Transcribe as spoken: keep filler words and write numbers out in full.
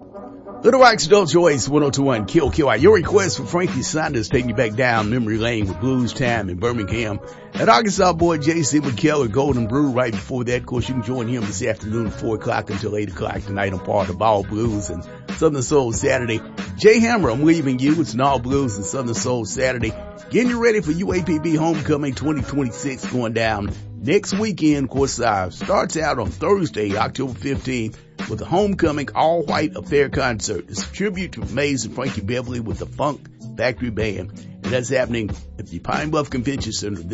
Little Rock's Adult Choice one oh two point one Kill Kill. Your request for Frankie Saunders taking you back down memory lane with Blues Time in Birmingham. That Arkansas boy J C McKellar, Golden Brew right before that. Of course, you can join him this afternoon at four o'clock until eight o'clock tonight on part of All Blues and Southern Soul Saturday. Jay Hammer, I'm leaving you. It's an All Blues and Southern Soul Saturday. Getting you ready for U A P B Homecoming twenty twenty-six going down next weekend. Of course, uh, starts out on Thursday, October fifteenth. With the Homecoming All-White Affair concert. It's a tribute to Maze and Frankie Beverly with the Funk Factory Band. And that's happening at the Pine Bluff Convention Center